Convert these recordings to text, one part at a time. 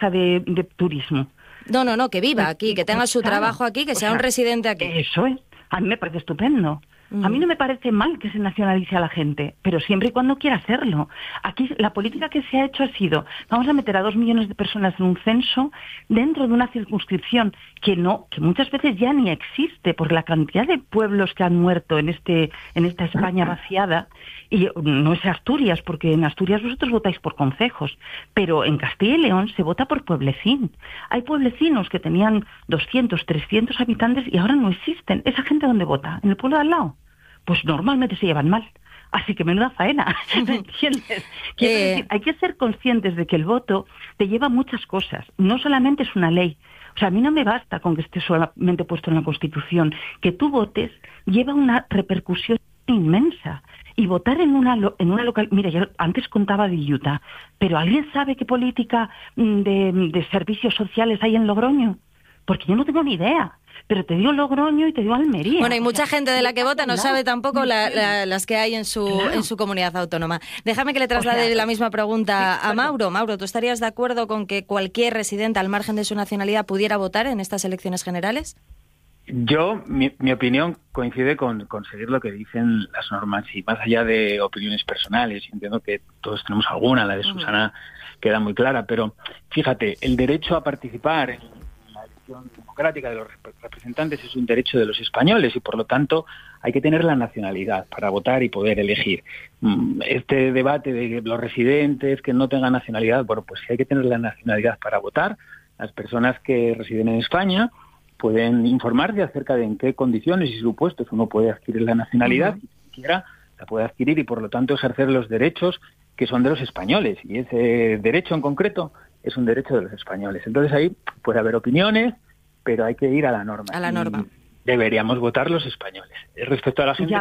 visa de turismo. No, que viva aquí, que tenga su trabajo aquí, que sea un residente aquí. Eso es. A mí me parece estupendo. A mí no me parece mal que se nacionalice a la gente, pero siempre y cuando quiera hacerlo. Aquí la política que se ha hecho ha sido, vamos a meter a 2 millones de personas en un censo dentro de una circunscripción que muchas veces ya ni existe por la cantidad de pueblos que han muerto en esta España vaciada. Y no es Asturias, porque en Asturias vosotros votáis por concejos, pero en Castilla y León se vota por pueblecín. Hay pueblecinos que tenían 200, 300 habitantes y ahora no existen. ¿Esa gente dónde vota? ¿En el pueblo de al lado? Pues normalmente se llevan mal. Así que menuda faena, ¿me entiendes? Quiero decir, hay que ser conscientes de que el voto te lleva muchas cosas. No solamente es una ley. O sea, a mí no me basta con que esté solamente puesto en la Constitución. Que tú votes lleva una repercusión inmensa. Y votar en una local... Mira, yo antes contaba de Utah, pero ¿alguien sabe qué política de servicios sociales hay en Logroño? Porque yo no tengo ni idea. Pero te digo Logroño y te digo Almería. Bueno, y mucha gente de la que vota no sabe tampoco las que hay en su comunidad autónoma. Déjame que le traslade la misma pregunta a Mauro. Mauro, ¿tú estarías de acuerdo con que cualquier residente, al margen de su nacionalidad, pudiera votar en estas elecciones generales? Yo, mi opinión coincide con seguir lo que dicen las normas, y más allá de opiniones personales, entiendo que todos tenemos alguna, la de Susana queda muy clara, pero fíjate, el derecho a participar en la elección democrática de los representantes es un derecho de los españoles y por lo tanto hay que tener la nacionalidad para votar y poder elegir. Este debate de los residentes que no tengan nacionalidad, bueno, pues si hay que tener la nacionalidad para votar, las personas que residen en España pueden informarse acerca de en qué condiciones y supuestos uno puede adquirir la nacionalidad, y si quiera la puede adquirir y por lo tanto ejercer los derechos que son de los españoles, y ese derecho en concreto es un derecho de los españoles. Entonces ahí puede haber opiniones, pero hay que ir a la norma. A la norma. Y deberíamos votar los españoles. Respecto a la gente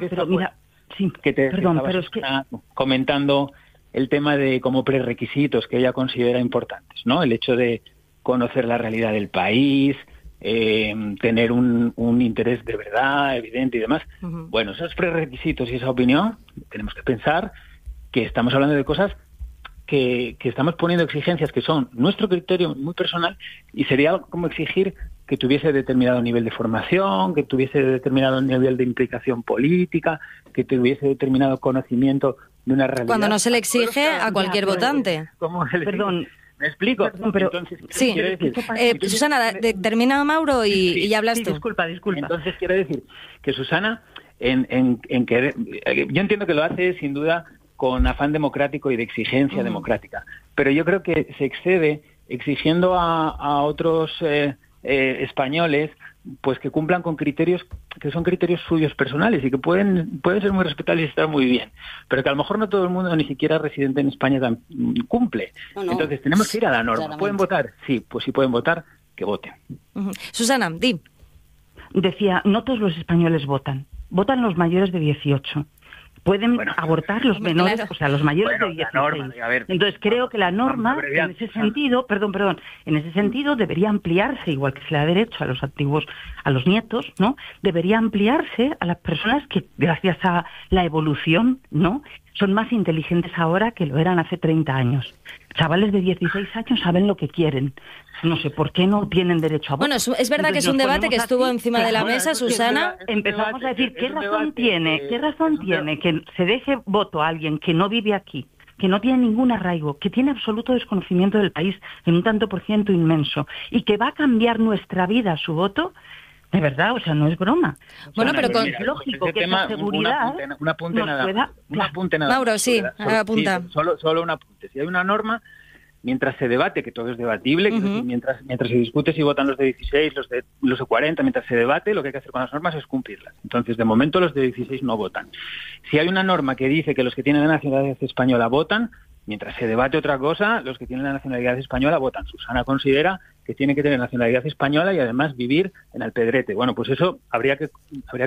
comentando el tema de como prerequisitos que ella considera importantes, ¿no? El hecho de conocer la realidad del país, tener un interés de verdad, evidente y demás. Bueno, esos prerequisitos y esa opinión, tenemos que pensar que estamos hablando de cosas que estamos poniendo exigencias que son nuestro criterio muy personal, y sería como exigir que tuviese determinado nivel de formación, que tuviese determinado nivel de implicación política, que tuviese determinado conocimiento de una realidad. Cuando no se le exige a cualquier votante. Perdón. ¿Me explico? Perdón, pero entonces, sí. Quiero decir, Susana, termina Mauro y ya hablas tú. Disculpa. Entonces quiero decir que Susana, en querer, yo entiendo que lo hace sin duda con afán democrático y de exigencia democrática, pero yo creo que se excede exigiendo a otros españoles pues que cumplan con criterios que son criterios suyos personales y que pueden ser muy respetables y estar muy bien, pero que a lo mejor no todo el mundo, ni siquiera residente en España, cumple. No. Entonces tenemos que ir a la norma. Claramente. ¿Pueden votar? Sí, pues si pueden votar, que voten. Susana, di. Decía, no todos los españoles votan los mayores de 18. Pueden abortar los menores, claro. O sea, los mayores de 16. Norma, entonces creo que la norma, en ese sentido, en ese sentido debería ampliarse, igual que se le da derecho a los antiguos, a los nietos, ¿no? Debería ampliarse a las personas que, gracias a la evolución, ¿no?, son más inteligentes ahora que lo eran hace 30 años. Chavales de 16 años saben lo que quieren. No sé por qué no tienen derecho a votar. Bueno, es verdad que es un debate que estuvo encima de la mesa, Susana. Empezamos a decir, ¿qué razón tiene que se deje voto a alguien que no vive aquí, que no tiene ningún arraigo, que tiene absoluto desconocimiento del país en un tanto por ciento inmenso, y que va a cambiar nuestra vida su voto? De verdad, o sea, no es broma. Bueno, pero con lógico que esa seguridad un apunte nada. Mauro, sí, apunta. Solo un apunte. Si hay una norma, mientras se debate, que todo es debatible, mientras se discute si votan los de 16, los de 40, mientras se debate, lo que hay que hacer con las normas es cumplirlas. Entonces, de momento, los de 16 no votan. Si hay una norma que dice que los que tienen la nacionalidad española votan, mientras se debate otra cosa, los que tienen la nacionalidad española votan. Susana considera que tiene que tener nacionalidad española y además vivir en Alpedrete. Bueno, pues eso habría que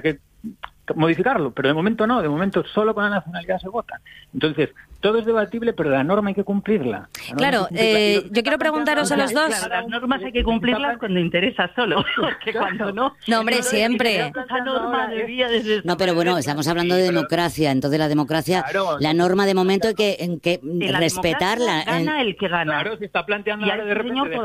modificarlo, pero de momento no, de momento solo con la nacionalidad se vota. Entonces, todo es debatible, pero la norma hay que cumplirla. Claro, yo quiero preguntaros a los dos. Claro, las normas hay que cumplirlas cuando interesa solo, que cuando no. No, hombre, siempre. No, pero bueno, estamos hablando de democracia, entonces la democracia, la norma de momento hay que respetarla. Gana el que gana. Claro, se está planteando ahora de repente